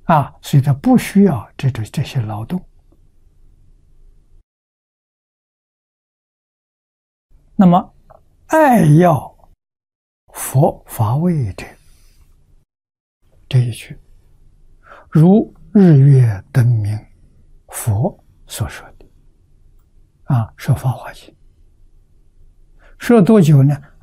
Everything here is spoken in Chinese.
所以他不需要这些劳动。那么，爱要佛法味者，这一句，如日月灯明，佛所说的，说法华经，说多久呢？